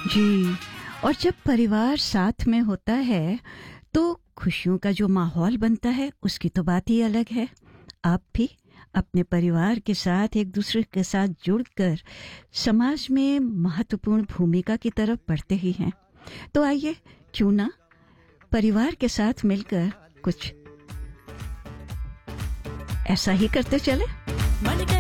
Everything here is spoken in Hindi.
जी। और जब परिवार साथ में होता है तो खुशियों का जो माहौल बनता है उसकी तो बात ही अलग है। आप भी अपने परिवार के साथ एक दूसरे के साथ जुड़कर समाज में महत्वपूर्ण भूमिका की तरफ बढ़ते ही हैं। तो आइए, क्यों ना परिवार के साथ मिलकर कुछ ऐसा ही करते चले।